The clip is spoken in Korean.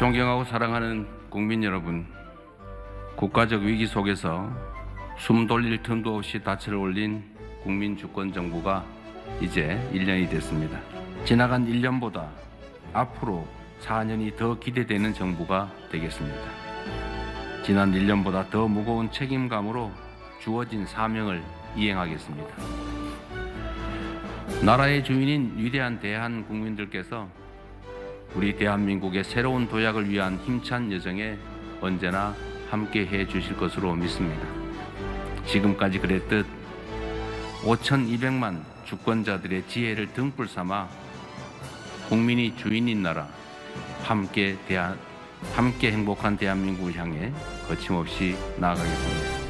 존경하고 사랑하는 국민 여러분, 국가적 위기 속에서 숨 돌릴 틈도 없이 닻을 올린 국민 주권 정부가 이제 1년이 됐습니다. 지나간 1년보다 앞으로 4년이 더 기대되는 정부가 되겠습니다. 지난 1년보다 더 무거운 책임감으로 주어진 사명을 이행하겠습니다. 나라의 주인인 위대한 대한 국민들께서 우리 대한민국의 새로운 도약을 위한 힘찬 여정에 언제나 함께 해 주실 것으로 믿습니다. 지금까지 그랬듯 5,200만 주권자들의 지혜를 등불 삼아 국민이 주인인 나라, 함께 행복한 대한민국을 향해 거침없이 나아가겠습니다.